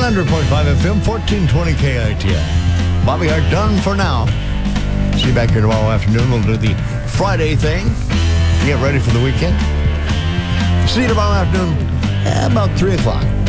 100.5 FM, 1420 KITI. Bobby Hart done for now. See you back here tomorrow afternoon. We'll do the Friday thing. Get ready for the weekend. See you tomorrow afternoon about 3 o'clock.